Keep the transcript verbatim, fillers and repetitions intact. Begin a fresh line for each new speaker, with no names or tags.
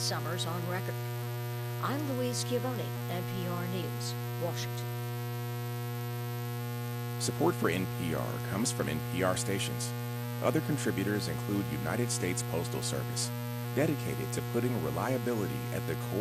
summers on record. I'm Louise Schiavone, N P R News, Washington.
Support for N P R comes from N P R stations. Other contributors include United States Postal Service, dedicated to putting reliability at the core